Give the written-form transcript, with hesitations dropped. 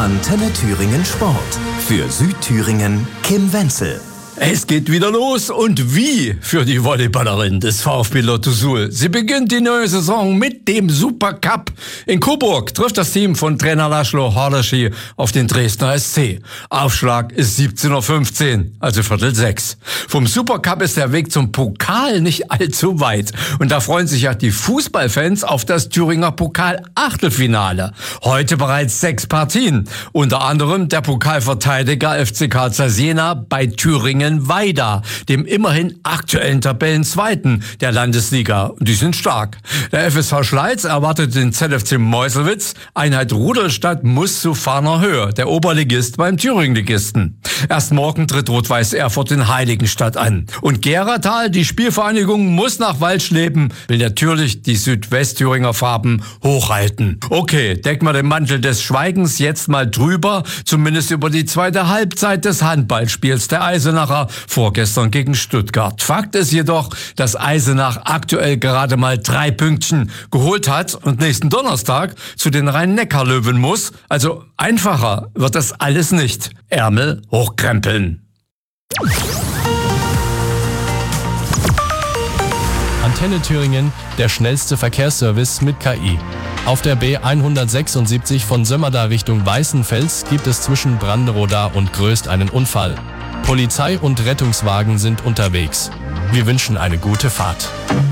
Antenne Thüringen Sport. Für Südthüringen Kim Wenzel. Es geht wieder los und wie für die Volleyballerin des VfB Lotto Suhl. Sie beginnt die neue Saison mit dem Supercup. In Coburg trifft das Team von Trainer Laszlo Hardeschi auf den Dresdner SC. Aufschlag ist 17:15 Uhr, also 5:45. Vom Supercup ist der Weg zum Pokal nicht allzu weit. Und da freuen sich ja die Fußballfans auf das Thüringer Pokal-Achtelfinale. Heute bereits 6 Partien. Unter anderem der Pokalverteidiger FC Karl Zeiss Jena bei Thüringen Weida, dem immerhin aktuellen Tabellenzweiten der Landesliga. Und die sind stark. Der FSV Schleiz erwartet den ZFC Meuselwitz. Einheit Rudolstadt muss zu Farner Höhe, der Oberligist beim Thüringenligisten. Erst morgen tritt Rot-Weiß Erfurt in Heiligenstadt an. Und Geratal, die Spielvereinigung, muss nach Waldschleben, will natürlich die Südwestthüringer Farben hochhalten. Okay, decken wir den Mantel des Schweigens jetzt mal drüber, zumindest über die zweite Halbzeit des Handballspiels der Eisenacher vorgestern gegen Stuttgart. Fakt ist jedoch, dass Eisenach aktuell gerade mal 3 Pünktchen geholt hat und nächsten Donnerstag zu den Rhein-Neckar-Löwen muss. Also einfacher wird das alles nicht. Ärmel hochkrempeln. Antenne Thüringen, der schnellste Verkehrsservice mit KI. Auf der B176 von Sömmerda Richtung Weißenfels gibt es zwischen Branderoda und Gröst einen Unfall. Polizei und Rettungswagen sind unterwegs. Wir wünschen eine gute Fahrt.